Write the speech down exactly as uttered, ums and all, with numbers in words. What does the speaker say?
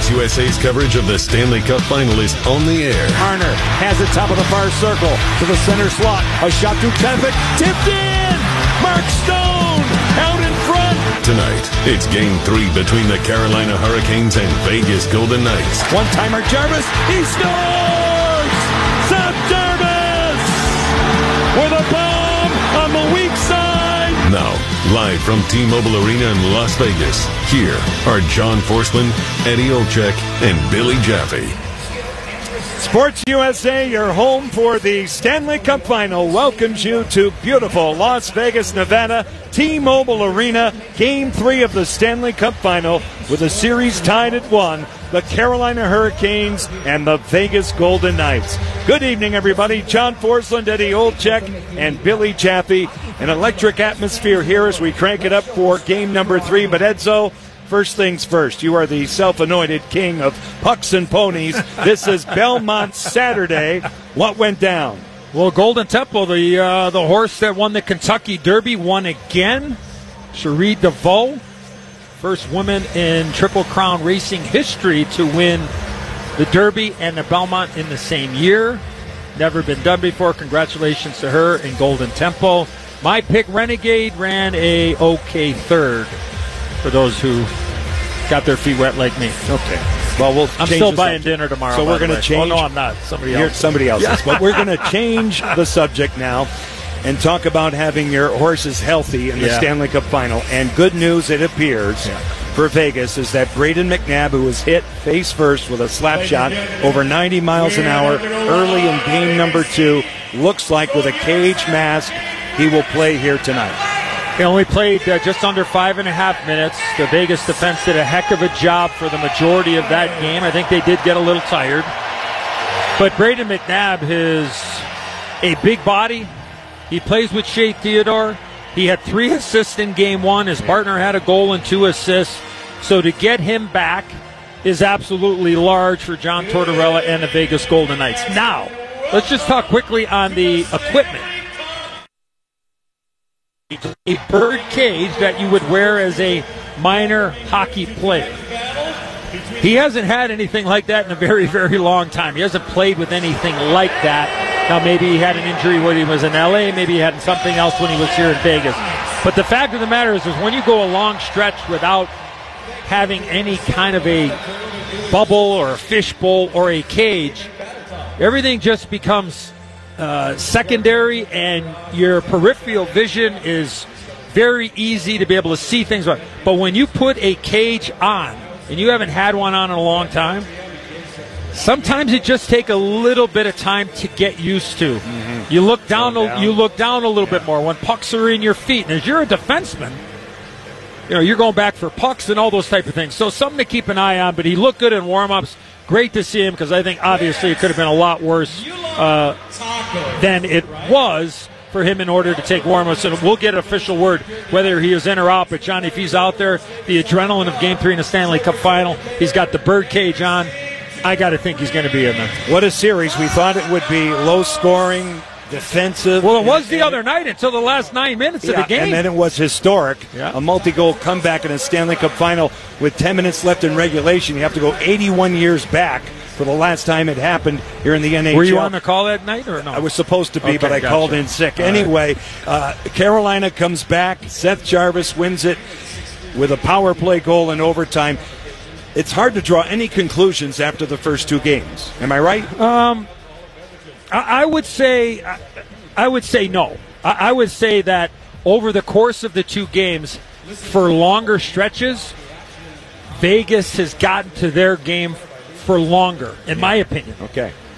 Sports U S A's coverage of the Stanley Cup Final is on the air. Marner has it top of the far circle to the center slot. A shot through traffic, tipped in! Mark Stone out in front! Tonight, it's Game three between the Carolina Hurricanes and Vegas Golden Knights. One-timer Jarvis, he scores! Seth Jarvis! With a bomb on the weak side! Now, live from T-Mobile Arena in Las Vegas, here are John Forslund, Eddie Olczyk, and Billy Jaffe. Sports U S A, your home for the Stanley Cup Final, welcomes you to beautiful Las Vegas, Nevada, T-Mobile Arena, Game three of the Stanley Cup Final, with the series tied at one, the Carolina Hurricanes and the Vegas Golden Knights. Good evening, everybody. John Forslund, Eddie Olczyk, and Billy Jaffe. An electric atmosphere here as we crank it up for game number three. But Edzo, first things first, you are the self-anointed king of pucks and ponies. This is Belmont Saturday. What went down? Well, Golden Temple, the uh, the horse that won the Kentucky Derby, won again. Cherie DeVaux, first woman in Triple Crown racing history to win the Derby and the Belmont in the same year. Never been done before. Congratulations to her in Golden Temple. My pick, Renegade, ran a okay third, for those who got their feet wet like me. Okay. Well, we'll I'm change still the buying subject. dinner tomorrow. So we're going to way. change. Oh, no, I'm not. Somebody You're else. somebody else's. But we're going to change the subject now and talk about having your horses healthy in the Yeah. Stanley Cup Final. And good news, it appears, Yeah. for Vegas is that Braden McNabb, who was hit face first with a slap shot over ninety miles an hour early in game number two, looks like with a cage mask, he will play here tonight. He only played uh, just under five and a half minutes. The Vegas defense did a heck of a job for the majority of that game. I think they did get a little tired. But Braden McNabb is a big body. He plays with Shea Theodore. He had three assists in game one. His partner had a goal and two assists. So to get him back is absolutely large for John Tortorella and the Vegas Golden Knights. Now, let's just talk quickly on the equipment. A bird cage that you would wear as a minor hockey player. He hasn't had anything like that in a very, very long time. He hasn't played with anything like that. Now, maybe he had an injury when he was in L A. Maybe he had something else when he was here in Vegas. But the fact of the matter is, is when you go a long stretch without having any kind of a bubble or a fishbowl or a cage, everything just becomes Uh, secondary, and your peripheral vision is very easy to be able to see things. But when you put a cage on, and you haven't had one on in a long time, sometimes it just takes a little bit of time to get used to. Mm-hmm. You look down, down, you look down a little yeah. bit more when pucks are in your feet. And as you're a defenseman, you know you're going back for pucks and all those type of things. So something to keep an eye on. But he looked good in warm-ups. Great to see him, because I think obviously it could have been a lot worse uh, than it was for him in order to take warm-ups. And we'll get an official word whether he is in or out. But, Johnny, if he's out there, the adrenaline of Game three in the Stanley Cup Final, he's got the bird cage on. I got to think he's going to be in there. What a series. We thought it would be low-scoring, defensive. Well, it was and, the other night until the last nine minutes yeah, of the game. And then it was historic. Yeah. A multi-goal comeback in a Stanley Cup Final with ten minutes left in regulation. You have to go eighty-one years back for the last time it happened here in the N H L. Were you on the call that night or no? I was supposed to be, okay, but I gotcha. called in sick. All anyway, uh, Carolina comes back. Seth Jarvis wins it with a power play goal in overtime. It's hard to draw any conclusions after the first two games. Am I right? Um, I, I would say, I, I would say no. I, I would say that over the course of the two games, for longer stretches, Vegas has gotten to their game for longer, in my opinion. Okay.